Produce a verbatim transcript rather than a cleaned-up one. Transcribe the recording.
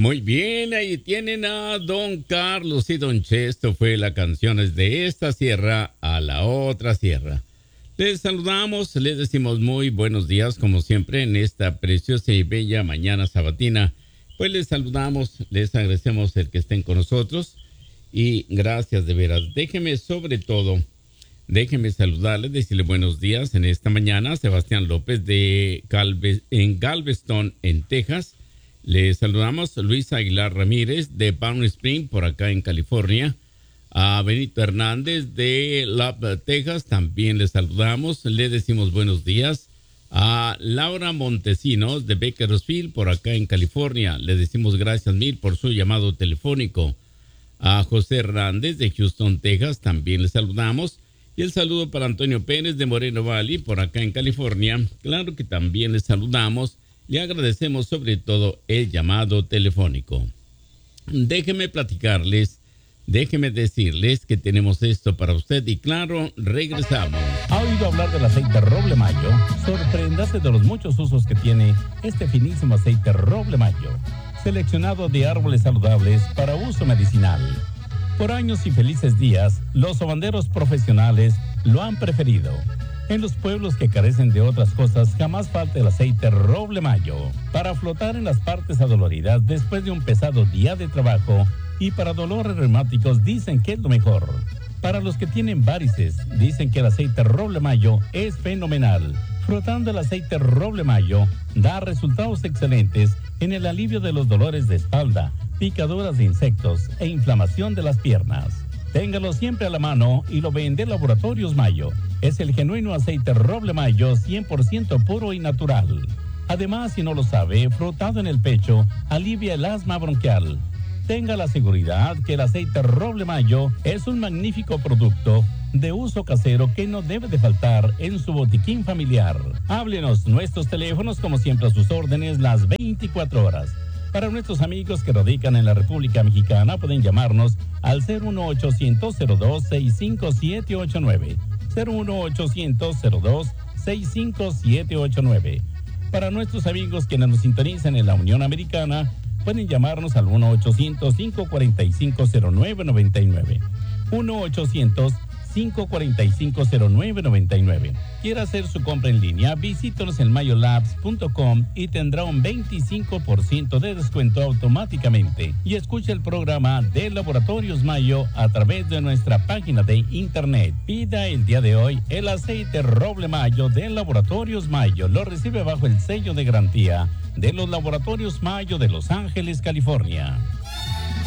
Muy bien, ahí tienen a Don Carlos y Don Chesto. Fue la canción de esta sierra a la otra sierra. Les saludamos, les decimos muy buenos días, como siempre, en esta preciosa y bella mañana sabatina. Pues les saludamos, les agradecemos el que estén con nosotros y gracias de veras. Déjenme sobre todo, déjenme saludarles, decirle buenos días en esta mañana. Sebastián López de Galve, en Galveston, en Texas. Les saludamos Luis Aguilar Ramírez de Palm Springs, por acá en California. A Benito Hernández de Love, Texas, también les saludamos. Le decimos buenos días. A Laura Montesinos de Bakersfield, por acá en California. Le decimos gracias mil por su llamado telefónico. A José Hernández de Houston, Texas, también les saludamos. Y el saludo para Antonio Pérez de Moreno Valley, por acá en California. Claro que también les saludamos. Le agradecemos sobre todo el llamado telefónico. Déjenme platicarles, déjenme decirles que tenemos esto para usted y claro, regresamos. ¿Ha oído hablar del aceite Roble Mayo? Sorpréndase de los muchos usos que tiene este finísimo aceite Roble Mayo, seleccionado de árboles saludables para uso medicinal. Por años y felices días, los sobanderos profesionales lo han preferido. En los pueblos que carecen de otras cosas, jamás falta el aceite Roble Mayo para flotar en las partes adoloridas después de un pesado día de trabajo y para dolores reumáticos dicen que es lo mejor. Para los que tienen varices, dicen que el aceite Roble Mayo es fenomenal. Frotando el aceite Roble Mayo da resultados excelentes en el alivio de los dolores de espalda, picaduras de insectos e inflamación de las piernas. Téngalo siempre a la mano y lo vende Laboratorios Mayo. Es el genuino aceite Roble Mayo cien por ciento puro y natural. Además, si no lo sabe, frotado en el pecho, alivia el asma bronquial. Tenga la seguridad que el aceite Roble Mayo es un magnífico producto de uso casero que no debe de faltar en su botiquín familiar. Háblenos, nuestros teléfonos como siempre a sus órdenes las veinticuatro horas. Para nuestros amigos que radican en la República Mexicana pueden llamarnos al cero uno ochocientos cero dos sesenta y cinco siete ocho nueve. cero uno ochocientos cero dos sesenta y cinco siete ocho nueve. Para nuestros amigos quienes nos sintonizan en la Unión Americana, pueden llamarnos al uno ochocientos cinco cuatro cinco cero nueve nueve nueve. uno ochocientos cinco cuatro cinco cero nueve nueve nueve. Quiere hacer su compra en línea, visítenos en mayolabs punto com y tendrá un veinticinco por ciento de descuento automáticamente. Y escuche el programa de Laboratorios Mayo a través de nuestra página de internet. Pida el día de hoy el aceite Roble Mayo de Laboratorios Mayo. Lo recibe bajo el sello de garantía de los Laboratorios Mayo de Los Ángeles, California.